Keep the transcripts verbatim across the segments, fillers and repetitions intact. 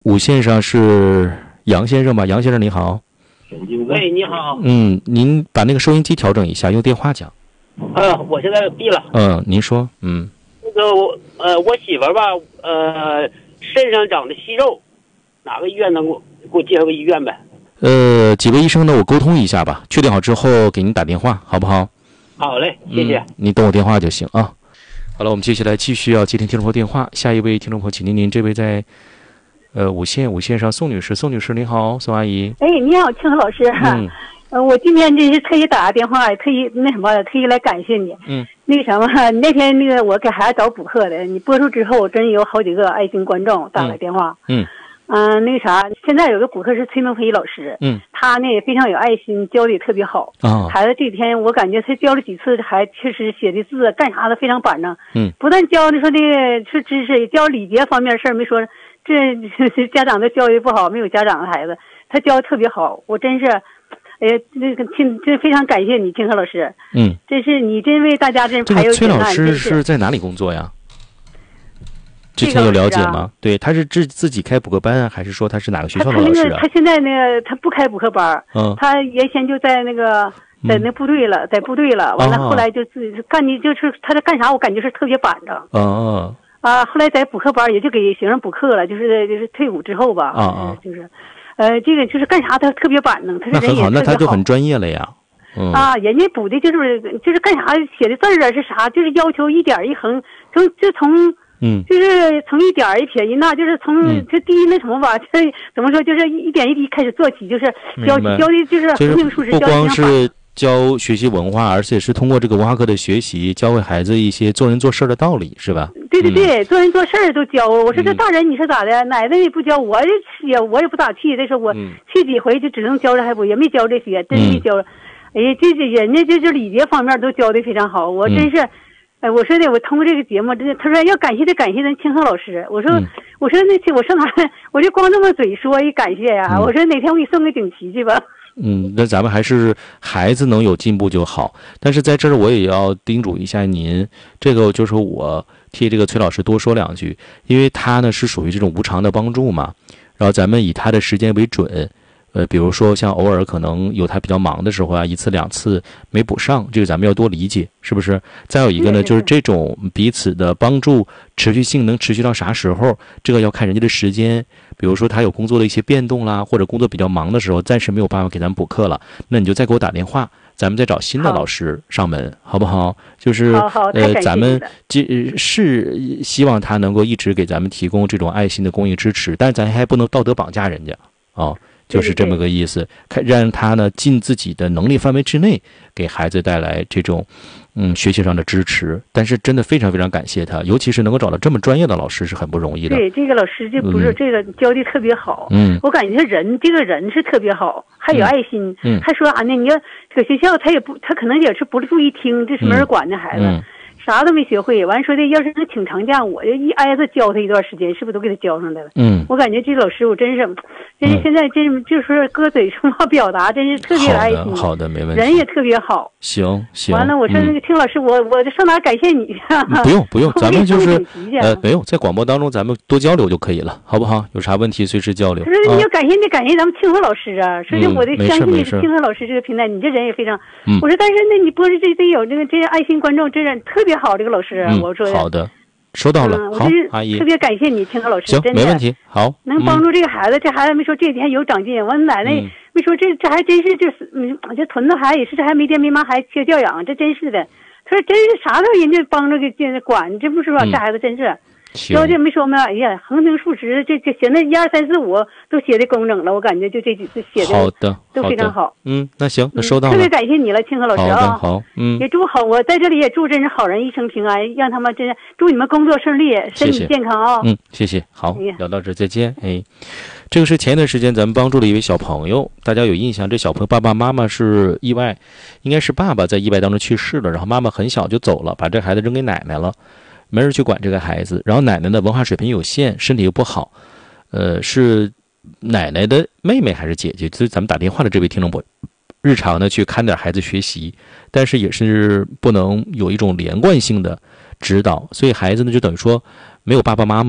五线上是杨先生吧？杨先生你好。 喂，你好。 嗯，您把那个收音机调整一下，用电话讲。 呃，我现在闭了。 嗯，您说。嗯。 那个我呃，我媳妇儿吧，呃，身上长的息肉，哪个医院能给我给我介绍个医院呗？ 呃，几位医生呢？我沟通一下吧，确定好之后给您打电话，好不好？ 好嘞，谢谢。 嗯、你等我电话就行啊。好了，我们接下来继续要接听听众朋友电话。下一位听众朋友，请您，您这位在呃五线五线上，宋女士，宋女士您好，宋阿姨。 哎，你好，庆和老师。嗯。呃，我今天真是特意打个电话，特意那什么，特意来感谢你。 嗯。 那个什么，那天那个我给孩子找补课的，你播出之后，真有好几个爱心观众打来电话。 嗯。 嗯、呃，那个啥，现在有个补课是崔明飞老师。 嗯。 他呢也非常有爱心，教的也特别好。 啊。 孩子这几天我感觉他教了几次，还确实写的字干啥的非常板正。 嗯。 不但教的说那个是知识，也教礼节方面事儿没说。这家长的教育不好，没有家长的孩子，他教的特别好，我真是。哎呀，那个亲，真非常感谢你，金河老师。 嗯， 真是你真为大家真排忧解难。 这个崔老师是在哪里工作呀？之前有了解吗？啊、对，他是自自己开补课班啊，还是说他是哪个学校的老师啊？ 他那个，他现在那个他不开补课班， 嗯， 他原先就在那个在那部队了，嗯、在部队了，完了后来就自己干的就是他在干啥，我感觉是特别板正。 嗯嗯。 啊，后来在补课班也就给学生补课了，就是就是退伍之后吧。 啊啊， 就是。呃，这个就是干啥他特别板正，他是人也特别好。 那很好，那他就很专业了呀。嗯、 啊，人家补的就是就是干啥写的字儿啊是啥，就是要求一点一横，从就从嗯， 就是从一点一撇一捺，就是从这第一那什么吧，这怎么说，就是一点一滴开始做起，就是教教的就是横平竖直， 不光是教学习文化，而且是通过这个文化课的学习，教会孩子一些做人做事的道理，是吧？ 对对对，嗯、做人做事都教我。我说这大人你说咋的？奶奶也不教，我也我也不咋气。这是我去几回就只能教这还不也没教这些，真没教。嗯、哎呀，这这人家就是礼节方面都教的非常好，我真是，哎、嗯，我说的我通过这个节目，真的，他说要感谢得感谢咱清河老师。我说、嗯、我说那些我上哪我就光这么嘴说一感谢呀、啊嗯？我说哪天我给你送个锦旗去吧。 嗯，那咱们还是孩子能有进步就好。但是在这儿我也要叮嘱一下您，这个就是我替这个崔老师多说两句，因为他呢是属于这种无偿的帮助嘛，然后咱们以他的时间为准，呃，比如说像偶尔可能有他比较忙的时候啊，一次两次没补上，这个咱们要多理解，是不是？再有一个呢，就是这种彼此的帮助持续性能持续到啥时候，这个要看人家的时间。比如说他有工作的一些变动啦，或者工作比较忙的时候，暂时没有办法给咱们补课了，那你就再给我打电话，咱们再找新的老师上门，好不好？就是好好呃，咱们是希望他能够一直给咱们提供这种爱心的公益支持，但是咱还不能道德绑架人家啊。哦，就是这么个意思，看让他呢尽自己的能力范围之内，给孩子带来这种嗯学习上的支持。但是真的非常非常感谢他，尤其是能够找到这么专业的老师是很不容易的。 对，这个老师就不是、嗯、这个教的特别好， 嗯， 我感觉他人这个人是特别好，还有爱心， 嗯， 还说啥呢？你要搁学校他也不，他可能也是不注意听，这是没人管的孩子。 嗯嗯啥都没学会，完说的要是能请长假，我就一挨着教他一段时间，是不是都给他教上来了？ 嗯， 我感觉这老师我真是，真是现在真是就是搁嘴说话表达，真是特别有爱心。 好的，没问题。 人也特别好。 行行。 完了，我说那个听老师，我我上哪感谢你？ 不用不用，咱们就是呃没有在广播当中咱们多交流就可以了，好不好？有啥问题随时交流。 他说你要感谢你感谢咱们清河老师啊，说是我的相信你是清河老师这个平台，你这人也非常。我说但是那你播是这得有这个这爱心观众，这人特别好，这个老师。 嗯、 我说好的，收到了。 嗯、 好，阿姨， 特别感谢你，清河老师。 行， 真的没问题。好， 能帮助这个孩子，嗯、这孩子没说这几天有长进。完，奶奶没说这这还真是就是嗯，这屯子孩也是这还没爹没妈还缺教养，这真是的。他说真是啥都人家帮着给这管，这不是吧？这孩子真是。教这没说嘛，哎呀，横平竖直，这这写那一二三四五都写的工整了，我感觉就这几次写的好的都非常好。 嗯，那行，那收到了。 特别感谢你了，清河老师啊。 好，嗯， 也祝好，我在这里也祝真是好人一生平安，让他们真是祝你们工作顺利，身体健康啊。 嗯，谢谢。好，聊到这，再见。哎，这个是前一段时间咱们帮助了一位小朋友，大家有印象，这小朋友爸爸妈妈是意外，应该是爸爸在意外当中去世了，然后妈妈很小就走了，把这孩子扔给奶奶了。没人去管这个孩子，然后奶奶的文化水平有限，身体又不好，呃，是奶奶的妹妹还是姐姐？就是咱们打电话的这位听众朋友，日常呢去看点孩子学习，但是也是不能有一种连贯性的指导，所以孩子呢就等于说没有爸爸妈妈，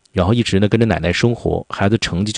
然后一直呢跟着奶奶生活，孩子成绩就